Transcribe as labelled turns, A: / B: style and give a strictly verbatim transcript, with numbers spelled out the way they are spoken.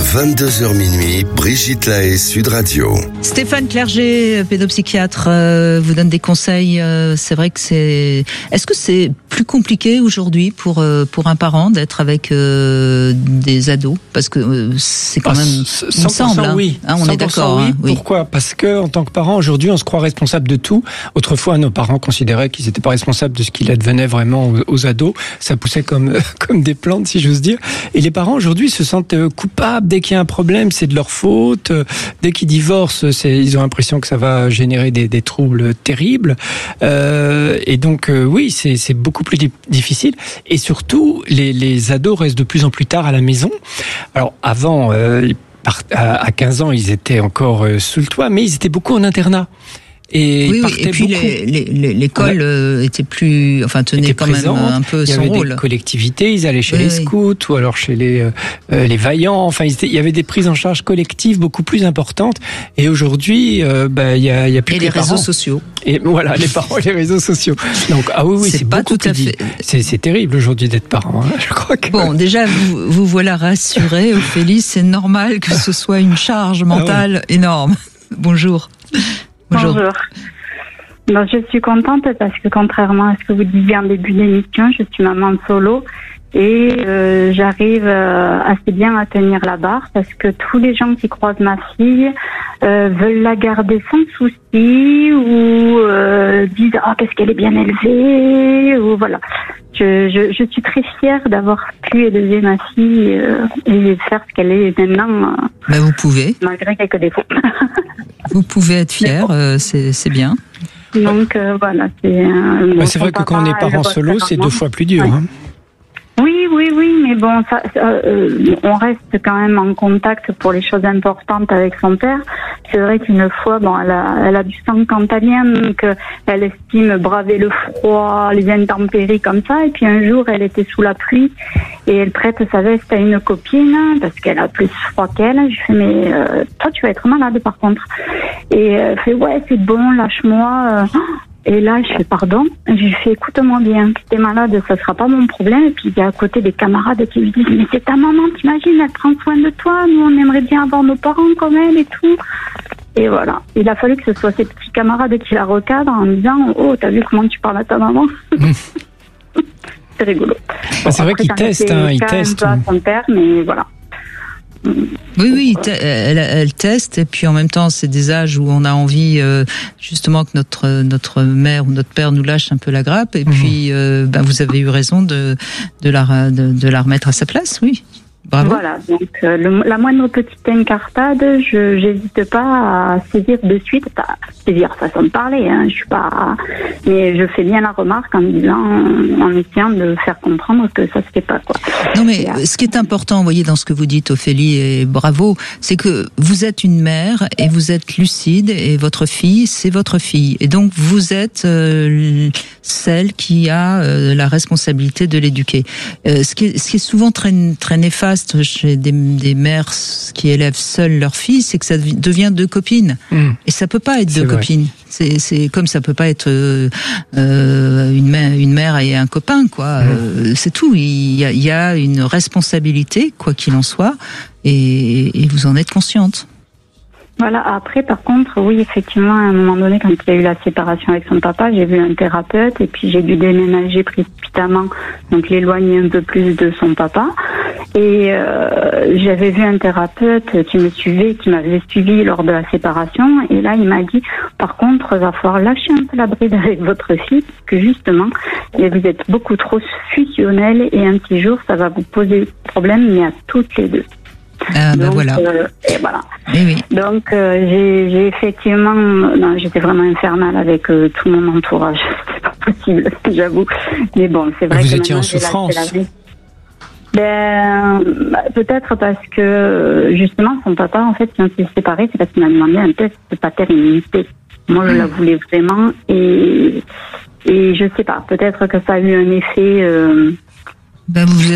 A: vingt-deux heures minuit, Brigitte Lahaie, Sud Radio.
B: Stéphane Clerget, pédopsychiatre, euh, vous donne des conseils. Euh, c'est vrai que c'est... Est-ce que c'est plus compliqué aujourd'hui pour, euh, pour un parent d'être avec euh, des ados ? Parce que euh, c'est quand
C: ah,
B: même...
C: cent pour cent
B: il me semble, hein.
C: oui.
B: Hein, on est d'accord.
C: Oui.
B: Hein, oui.
C: Pourquoi ? Parce que en tant que parent, aujourd'hui, on se croit responsable de tout. Autrefois, nos parents considéraient qu'ils n'étaient pas responsables de ce qu'il advenait vraiment aux, aux ados. Ça poussait comme, comme des plantes, si j'ose dire. Et les parents, aujourd'hui, se sentent coupables. Dès qu'il y a un problème, c'est de leur faute. Dès qu'ils divorcent, c'est, ils ont l'impression que ça va générer des, des troubles terribles. Euh, et donc, euh, oui, c'est, c'est beaucoup plus di- difficile. Et surtout, les, les ados restent de plus en plus tard à la maison. Alors, avant, euh, à quinze ans, ils étaient encore sous le toit, mais ils étaient beaucoup en internat. Et,
B: oui, oui. Et puis les, les, l'école ouais. euh, était plus, enfin tenait quand présente, même un peu son rôle.
C: Il y avait des collectivités, ils allaient chez oui, les scouts oui. ou alors chez les euh, les vaillants. Enfin, ils étaient, il y avait des prises en charge collectives beaucoup plus importantes. Et aujourd'hui, euh, bah il y a il y a plus
B: et
C: que
B: les,
C: les
B: réseaux
C: parents.
B: sociaux.
C: Et voilà, les parents et les réseaux sociaux. Donc ah oui oui, c'est, c'est pas beaucoup tout à fait. C'est, c'est terrible aujourd'hui d'être parent. Hein, je crois que.
B: Bon, déjà vous vous voilà rassurée, Ophélie. C'est normal que ce soit une charge mentale ah ouais. énorme. Bonjour.
D: Bonjour. Bonjour. Donc, je suis contente parce que contrairement à ce que vous disiez en début d'émission, je suis maman solo et euh, j'arrive euh, assez bien à tenir la barre parce que tous les gens qui croisent ma fille euh, veulent la garder sans souci ou euh, disent « Ah, oh, qu'est-ce qu'elle est bien élevée » ou voilà. Je, je, je suis très fière d'avoir pu élever ma fille euh, et faire ce qu'elle est maintenant. Euh,
B: ben vous pouvez.
D: Malgré quelques défauts.
B: Vous pouvez être fière, euh, c'est, c'est bien.
D: Donc euh, voilà, c'est. Euh,
C: bah, c'est vrai que quand on est parent solo, c'est deux fois plus dur.
D: Oui.
C: Hein.
D: Oui, oui, oui, mais bon, ça, ça, euh, on reste quand même en contact pour les choses importantes avec son père. C'est vrai qu'une fois, bon, elle a, elle a du sang cantalien, donc euh, elle estime braver le froid, les intempéries comme ça. Et puis un jour, elle était sous la pluie et elle prête sa veste à une copine parce qu'elle a plus froid qu'elle. Je fais mais euh, toi, tu vas être malade par contre. Et elle fait ouais, c'est bon, lâche-moi. Euh, Et là, je fais pardon. J'ai fait écoute-moi bien, si t'es malade, ça sera pas mon problème. Et puis il y a à côté des camarades qui lui disent mais c'est ta maman, t'imagines, elle prend soin de toi. Nous, on aimerait bien avoir nos parents comme elle et tout. Et voilà. Il a fallu que ce soit ces petits camarades qui la recadrent en disant oh, t'as vu comment tu parles à ta maman. C'est rigolo.
C: Bon, c'est vrai qu'ils testent, hein, ils testent.
D: Un peu à son père, mais voilà.
B: Oui, oui, elle, elle teste et puis en même temps, c'est des âges où on a envie euh, justement que notre notre mère ou notre père nous lâche un peu la grappe et mmh. puis euh, ben vous avez eu raison de de la de, de la remettre à sa place, oui. Bravo.
D: Voilà, donc euh, le, la moindre petite incartade, je j'hésite pas à saisir de suite, pas saisir façon de parler, hein, je suis pas, mais je fais bien la remarque en disant, en essayant de faire comprendre que ça se fait pas quoi.
B: Non mais et, ce qui est important, vous voyez, dans ce que vous dites, Ophélie, et bravo, c'est que vous êtes une mère et vous êtes lucide et votre fille, c'est votre fille, et donc vous êtes euh, celle qui a euh, la responsabilité de l'éduquer. Euh, ce qui est, ce qui est souvent très très néfaste chez des, des mères qui élèvent seules leurs filles, c'est que ça devient deux copines. Mmh. Et ça peut pas être deux c'est copines. C'est, c'est comme ça peut pas être euh, euh, une, mère, une mère et un copain, quoi. Mmh. Euh, c'est tout. Il y, a, il y a une responsabilité, quoi qu'il en soit, et, et vous en êtes consciente.
D: Voilà, après, par contre, oui, effectivement, à un moment donné, quand il y a eu la séparation avec son papa, j'ai vu un thérapeute et puis j'ai dû déménager précipitamment, donc l'éloigner un peu plus de son papa. Et euh, j'avais vu un thérapeute qui me suivait, qui m'avait suivi lors de la séparation. Et là, il m'a dit, par contre, il va falloir lâcher un peu la bride avec votre fille, parce que justement, vous êtes beaucoup trop fusionnels et un petit jour, ça va vous poser problème, mais à toutes les deux.
B: Ah ben
D: donc,
B: voilà.
D: Euh, et voilà.
B: Et oui.
D: Donc euh, j'ai, j'ai effectivement, non, j'étais vraiment infernale avec euh, tout mon entourage. C'est pas possible, j'avoue. Mais bon, c'est vrai.
C: Vous
D: que
C: étiez en souffrance.
D: Ben bah, peut-être parce que justement son papa, en fait, quand il s'est séparé, c'est parce qu'il m'a demandé un test de paternité. Moi, je mmh. la voulais vraiment et et je sais pas. Peut-être que ça a eu un effet. Euh,
B: ben vous